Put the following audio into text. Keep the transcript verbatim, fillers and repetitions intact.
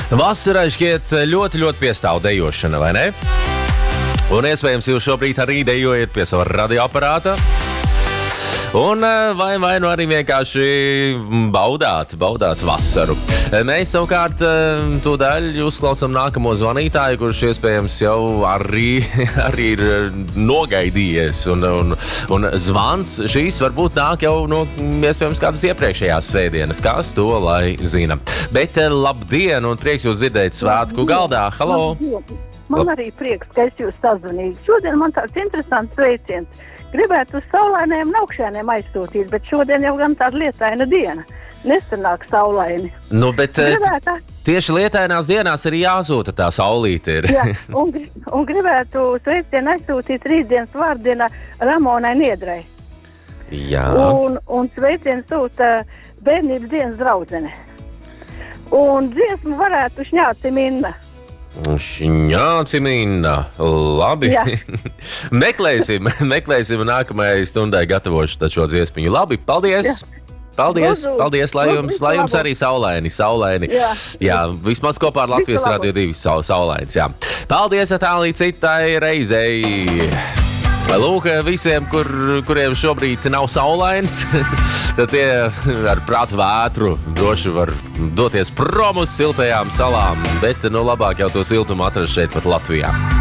Vasarai šķiet ļoti, ļoti piestāv dejošana, vai ne? Un iespējams jūs šobrīd arī dejojat pie sava radioaparāta. Un vai, vai nu arī vienkārši baudāt, baudāt vasaru. Mēs savukārt tūdaļ uzklausām nākamo zvanītāju, kurš iespējams jau arī, arī ir nogaidījies. Un, un, un zvans šīs varbūt nāk jau no iespējams kādas iepriekšējās svētdienas, kas to lai zina. Bet labdien un prieks jūs dzirdēt svētku galdā. Halo! Man Lab... arī prieks, ka es jūs sazvanīju. Šodien man tāds interesants sveiciens. Gribētu uz saulainiem naukšēniem aizsūtīt, bet šodien jau gan tāda lietaina diena. Nesanāk saulaini. Nu, bet gribētu... tieši lietainās dienās arī jāsūta tā saulīte ir. Jā, un, un gribētu sveicienu aizsūtīt rītdienas vārdienā Ramonai Niedrai. Jā. Un, un sveicienu sūta bērnības dienas draudzene. Un dziesmu varētu Šņāci Minna. Šņācimīna, labi. meklēsim, meklēsim nākamajai stundai gatavošu šo dziesmiņu. Labi, paldies! Jā. Paldies, Lūdzu. paldies, lai jums, lai jums arī saulaini, saulaini. Jā. jā, vismaz kopā ar Latvijas Radio divi sa saulains, jā. Paldies, Atālī, citai reizei! Lūk, visiem, kur, kuriem šobrīd nav saulains, tad tie ar prātu vētru droši var doties prom uz siltajām salām, bet nu labāk jau to siltumu atrast šeit pat Latvijā.